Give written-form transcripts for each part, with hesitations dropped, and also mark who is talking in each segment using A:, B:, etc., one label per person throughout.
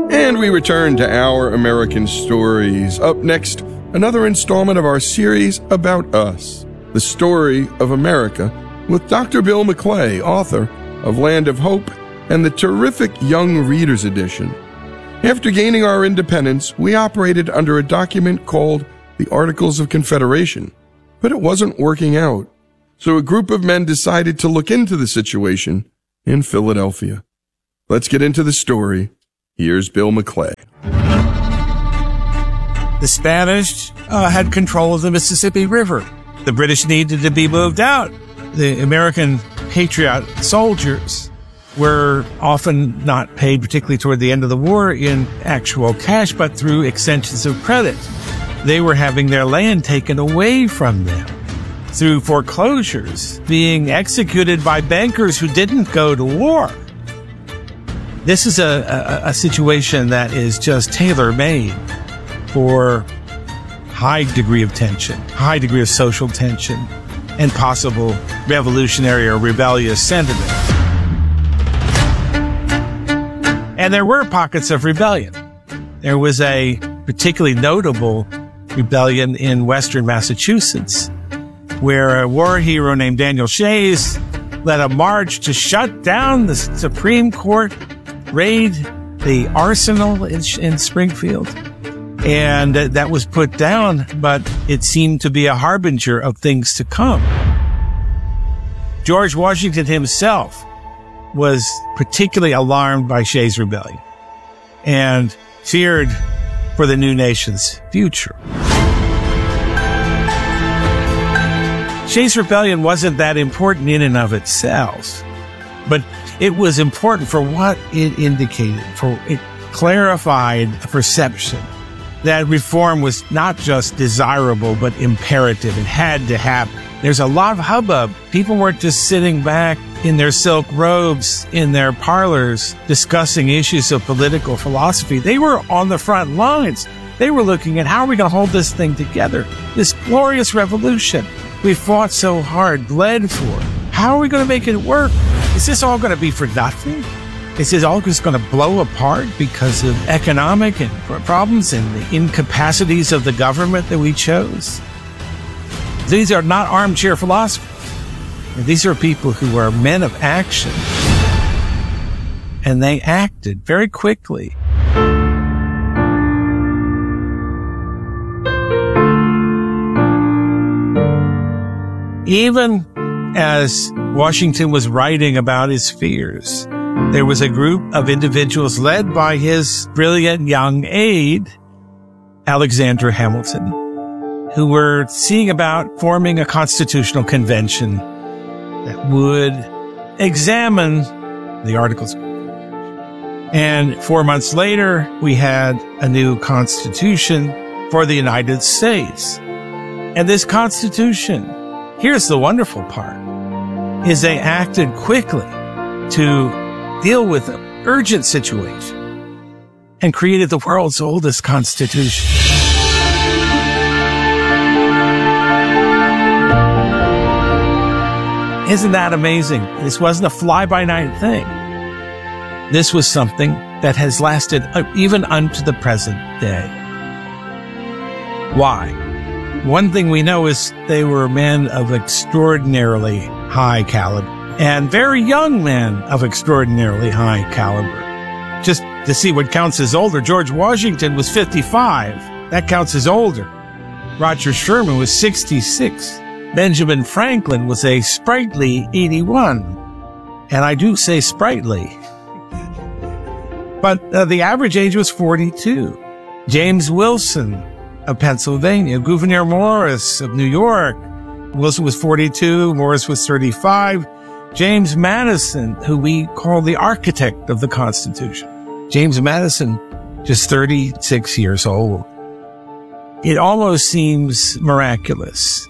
A: And we return to Our American Stories. Up next, another installment of our series about us, the story of America, with Dr. Bill McClay, author of Land of Hope and the terrific Young Readers Edition. After gaining our independence, we operated under a document called the Articles of Confederation, but it wasn't working out. So a group of men decided to look into the situation in Philadelphia. Let's get into the story. Here's Bill McClay.
B: The Spanish had control of the Mississippi River. The British needed to be moved out. The American patriot soldiers were often not paid, particularly toward the end of the war, in actual cash, but through extensions of credit. They were having their land taken away from them through foreclosures, being executed by bankers who didn't go to war. This is a situation that is just tailor-made for high degree of tension, high degree of social tension, and possible revolutionary or rebellious sentiment. And there were pockets of rebellion. There was a particularly notable rebellion in western Massachusetts, where a war hero named Daniel Shays led a march to shut down the Supreme Court, raid the arsenal in Springfield. And that was put down, but it seemed to be a harbinger of things to come. George Washington himself was particularly alarmed by Shays' rebellion and feared for the new nation's future. Shays' rebellion wasn't that important in and of itself, but it was important for what it indicated, for it clarified a perception that reform was not just desirable, but imperative. It had to happen. There's a lot of hubbub. People weren't just sitting back in their silk robes in their parlors discussing issues of political philosophy. They were on the front lines. They were looking at how are we going to hold this thing together? This glorious revolution we fought so hard, bled for. How are we going to make it work? Is this all going to be for nothing? Is this all just going to blow apart because of economic and problems and the incapacities of the government that we chose? These are not armchair philosophers. These are people who are men of action. And they acted very quickly. Even as Washington was writing about his fears, there was a group of individuals led by his brilliant young aide, Alexander Hamilton, who were seeing about forming a constitutional convention that would examine the Articles. And 4 months later, we had a new constitution for the United States. And this constitution, here's the wonderful part, is they acted quickly to deal with an urgent situation and created the world's oldest constitution. Isn't that amazing? This wasn't a fly-by-night thing. This was something that has lasted even unto the present day. Why? One thing we know is they were men of extraordinarily high caliber, and very young men of extraordinarily high caliber. Just to see what counts as older, George Washington was 55. That counts as older. Roger Sherman was 66. Benjamin Franklin was a sprightly 81. And I do say sprightly. But the average age was 42. James Wilson of Pennsylvania, Gouverneur Morris of New York. Wilson was 42, Morris was 35. James Madison, who we call the architect of the Constitution. James Madison, just 36 years old. It almost seems miraculous,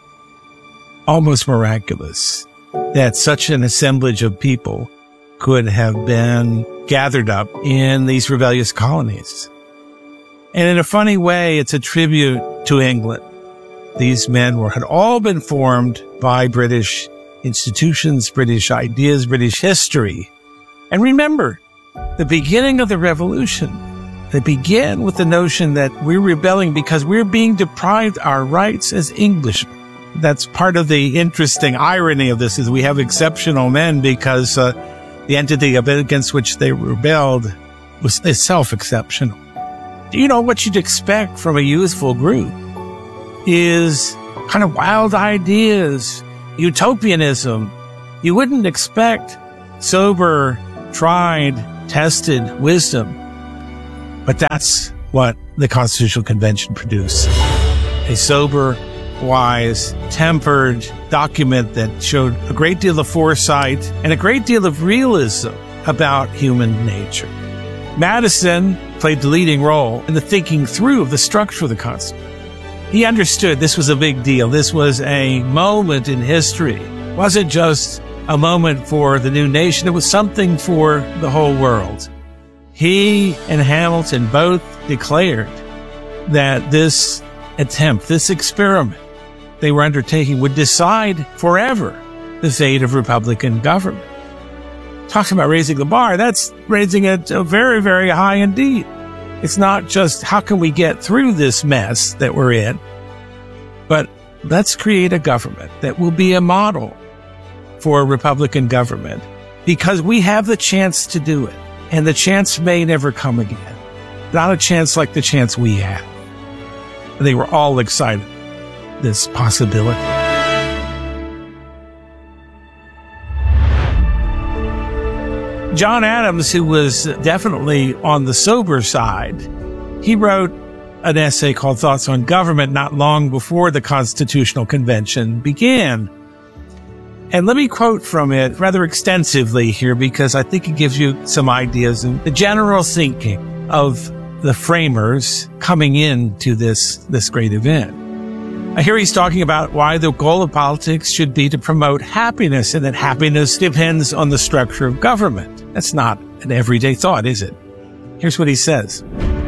B: that such an assemblage of people could have been gathered up in these rebellious colonies. And in a funny way, it's a tribute to England. These men had all been formed by British institutions, British ideas, British history. And remember, the beginning of the revolution They begin with the notion that we're rebelling because we're being deprived our rights as Englishmen. That's part of the interesting irony of this, is we have exceptional men because the entity against which they rebelled is self-exceptional. You know, what you'd expect from a youthful group is kind of wild ideas, utopianism. You wouldn't expect sober, tried, tested wisdom. But that's what the Constitutional Convention produced. A sober, wise, tempered document that showed a great deal of foresight and a great deal of realism about human nature. Madison played the leading role in the thinking through of the structure of the Constitution. He understood this was a big deal. This was a moment in history. It wasn't just a moment for the new nation. It was something for the whole world. He and Hamilton both declared that this attempt, this experiment they were undertaking, would decide forever the fate of Republican government. Talking about raising the bar, that's raising it very, very high indeed. It's not just how can we get through this mess that we're in, but let's create a government that will be a model for Republican government, because we have the chance to do it. And the chance may never come again. Not a chance like the chance we have. They were all excited, this possibility. John Adams, who was definitely on the sober side, he wrote an essay called Thoughts on Government not long before the Constitutional Convention began. And let me quote from it rather extensively here, because I think it gives you some ideas of the general thinking of the framers coming into this great event. Here he's talking about why the goal of politics should be to promote happiness, and that happiness depends on the structure of government. That's not an everyday thought, is it? Here's what he says.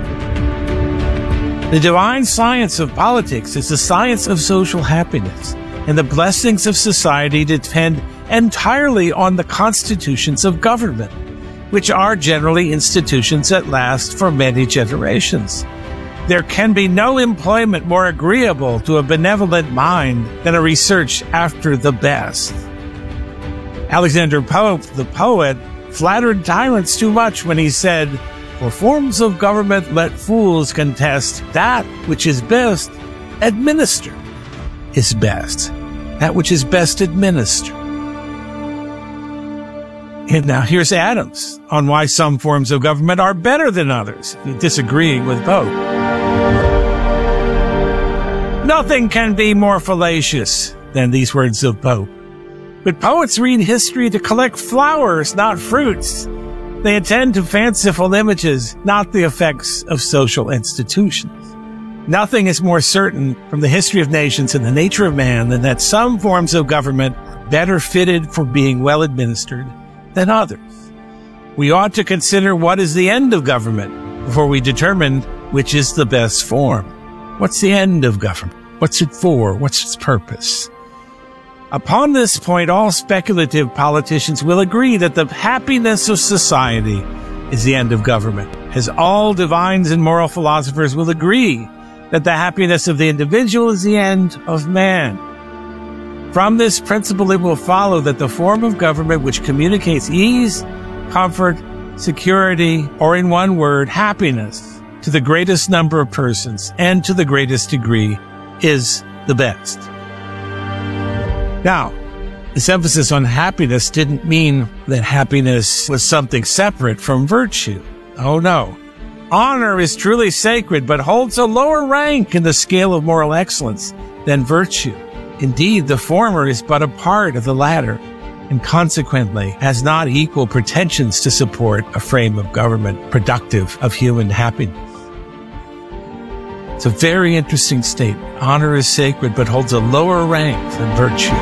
B: The divine science of politics is the science of social happiness, and the blessings of society depend entirely on the constitutions of government, which are generally institutions that last for many generations. There can be no employment more agreeable to a benevolent mind than a research after the best. Alexander Pope, the poet, flattered tyrants too much when he said, "For forms of government let fools contest, that which is best administered is best." That which is best administered. And now here's Adams on why some forms of government are better than others, disagreeing with Pope. Nothing can be more fallacious than these words of Pope. But poets read history to collect flowers, not fruits. They attend to fanciful images, not the effects of social institutions. Nothing is more certain from the history of nations and the nature of man than that some forms of government are better fitted for being well administered than others. We ought to consider what is the end of government before we determine which is the best form. What's the end of government? What's it for? What's its purpose? Upon this point, all speculative politicians will agree that the happiness of society is the end of government, as all divines and moral philosophers will agree that the happiness of the individual is the end of man. From this principle, it will follow that the form of government which communicates ease, comfort, security, or in one word, happiness, to the greatest number of persons and to the greatest degree is the best. Now, this emphasis on happiness didn't mean that happiness was something separate from virtue. Oh no. Honor is truly sacred, but holds a lower rank in the scale of moral excellence than virtue. Indeed, the former is but a part of the latter, and consequently has not equal pretensions to support a frame of government productive of human happiness. It's a very interesting statement. Honor is sacred, but holds a lower rank than virtue.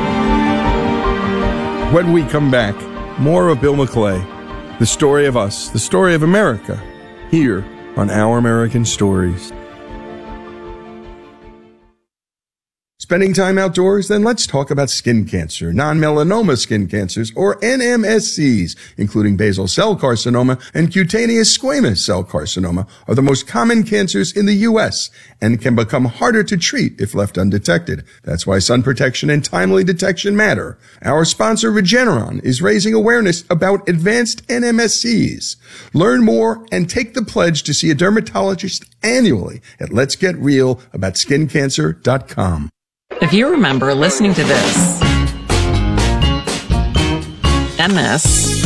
A: When we come back, more of Bill McClay, the story of us, the story of America, here on Our American Stories. Spending time outdoors? Then let's talk about skin cancer. Non-melanoma skin cancers, or NMSCs, including basal cell carcinoma and cutaneous squamous cell carcinoma, are the most common cancers in the U.S. and can become harder to treat if left undetected. That's why sun protection and timely detection matter. Our sponsor, Regeneron, is raising awareness about advanced NMSCs. Learn more and take the pledge to see a dermatologist annually at letsgetrealaboutSkinCancer.com.
C: If you remember listening to this, and this,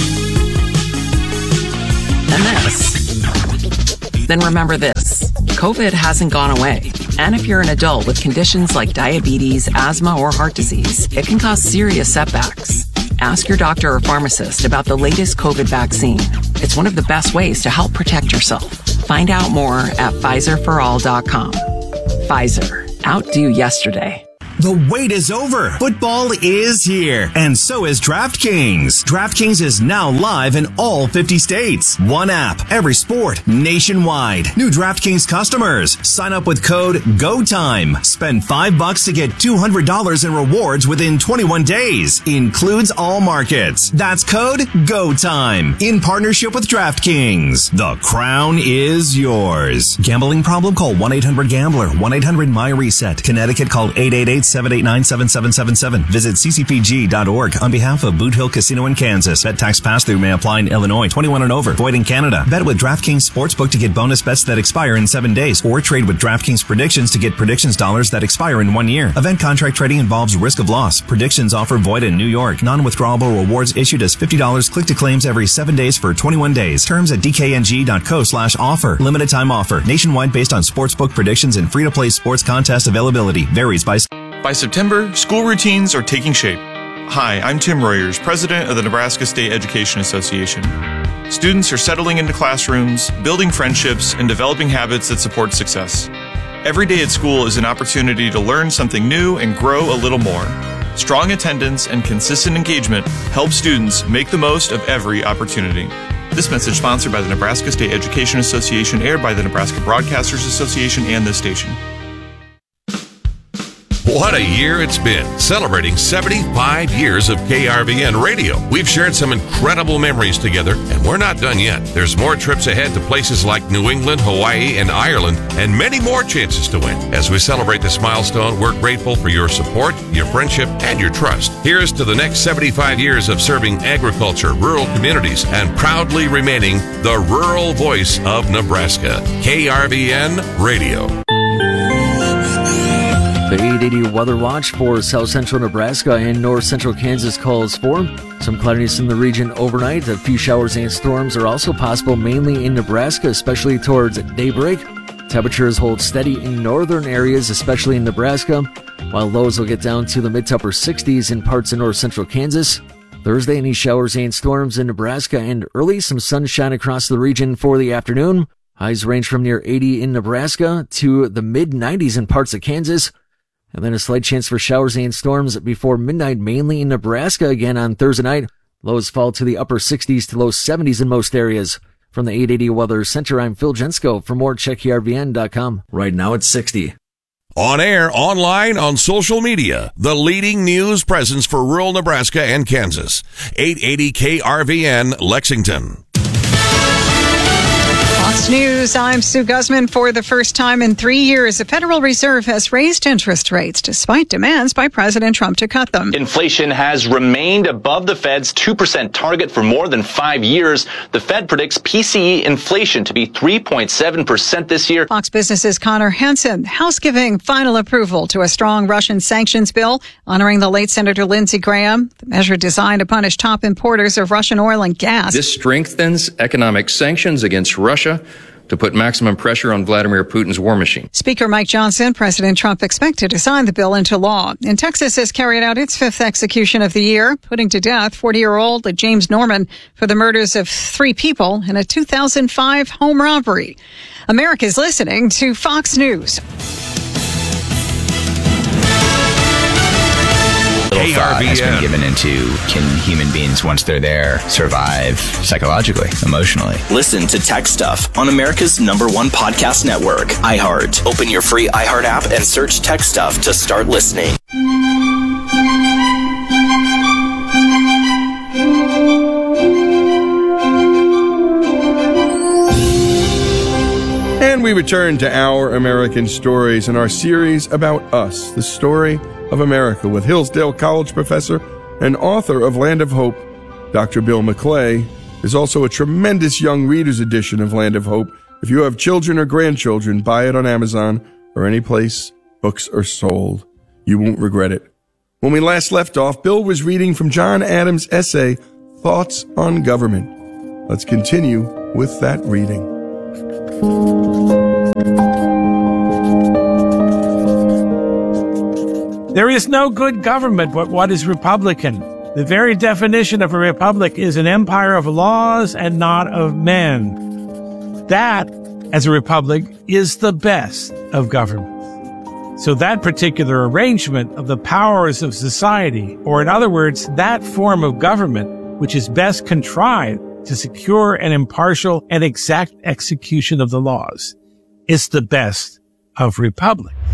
C: and this, then remember this. COVID hasn't gone away. And if you're an adult with conditions like diabetes, asthma, or heart disease, it can cause serious setbacks. Ask your doctor or pharmacist about the latest COVID vaccine. It's one of the best ways to help protect yourself. Find out more at PfizerForAll.com. Pfizer. Outdo yesterday.
D: The wait is over. Football is here. And so is DraftKings. DraftKings is now live in all 50 states. One app, every sport, nationwide. New DraftKings customers. Sign up with code GOTIME. Spend $5 to get $200 in rewards within 21 days. Includes all markets. That's code GOTIME. In partnership with DraftKings. The crown is yours. Gambling problem? Call 1-800-GAMBLER. 1-800-MY-RESET. Connecticut, call 888-789-7777. Visit ccpg.org on behalf of Boot Hill Casino in Kansas. Bet tax pass-through may apply in Illinois. 21 and over. Void in Canada. Bet with DraftKings Sportsbook to get bonus bets that expire in 7 days. Or trade with DraftKings Predictions to get predictions dollars that expire in 1 year. Event contract trading involves risk of loss. Predictions offer void in New York. Non-withdrawable rewards issued as $50 click to claims every 7 days for 21 days. Terms at dkng.co/offer. Limited time offer. Nationwide based on sportsbook predictions and free-to-play sports contest availability. Varies by...
E: By September, school routines are taking shape. Hi, I'm Tim Royers, president of the Nebraska State Education Association. Students are settling into classrooms, building friendships, and developing habits that support success. Every day at school is an opportunity to learn something new and grow a little more. Strong attendance and consistent engagement help students make the most of every opportunity. This message sponsored by the Nebraska State Education Association, aired by the Nebraska Broadcasters Association and this station.
F: What a year it's been, celebrating 75 years of KRVN radio. We've shared some incredible memories together, and we're not done yet. There's more trips ahead to places like New England, Hawaii, and Ireland, and many more chances to win. As we celebrate this milestone, we're grateful for your support, your friendship, and your trust. Here's to the next 75 years of serving agriculture, rural communities, and proudly remaining the rural voice of Nebraska. KRVN Radio.
G: The 880 Weather Watch for south central Nebraska and north central Kansas calls for some cloudiness in the region overnight. A few showers and storms are also possible, mainly in Nebraska, especially towards daybreak. Temperatures hold steady in northern areas, especially in Nebraska, while lows will get down to the mid to upper 60s in parts of north central Kansas. Thursday, any showers and storms in Nebraska, and early some sunshine across the region for the afternoon. Highs range from near 80 in Nebraska to the mid 90s in parts of Kansas. And then a slight chance for showers and storms before midnight, mainly in Nebraska again on Thursday night. Lows fall to the upper 60s to low 70s in most areas. From the 880 Weather Center, I'm Phil Jensko. For more, check KRVN.com. Right now it's 60.
F: On air, online, on social media, the leading news presence for rural Nebraska and Kansas. 880 KRVN, Lexington.
H: Fox News, I'm Sue Guzman. For the first time in 3 years, the Federal Reserve has raised interest rates despite demands by President Trump to cut them.
I: Inflation has remained above the Fed's 2% target for more than 5 years. The Fed predicts PCE inflation to be 3.7% this year.
H: Fox Business's Connor Hansen. House giving final approval to a strong Russian sanctions bill honoring the late Senator Lindsey Graham. The measure designed to punish top importers of Russian oil and gas.
J: This strengthens economic sanctions against Russia to put maximum pressure on Vladimir Putin's war machine.
H: Speaker Mike Johnson, President Trump expected to sign the bill into law. And Texas has carried out its fifth execution of the year, putting to death 40-year-old James Norman for the murders of 3 people in a 2005 home robbery. America's listening to Fox News.
K: thought has been given into, can human beings, once they're there, survive psychologically, emotionally?
L: Listen to Tech Stuff on America's #1 podcast network, iHeart. Open your free iHeart app and search Tech Stuff to start listening.
A: And we return to Our American Stories in our series about us, the story of America, with Hillsdale College professor and author of Land of Hope, Dr. Bill McClay. There's also a tremendous young reader's edition of Land of Hope. If you have children or grandchildren, buy it on Amazon or any place books are sold. You won't regret it. When we last left off, Bill was reading from John Adams' essay, Thoughts on Government. Let's continue with that reading.
B: There is no good government but what is republican. The very definition of a republic is an empire of laws and not of men. That, as a republic, is the best of governments. So that particular arrangement of the powers of society, or in other words, that form of government which is best contrived to secure an impartial and exact execution of the laws, is the best of republics.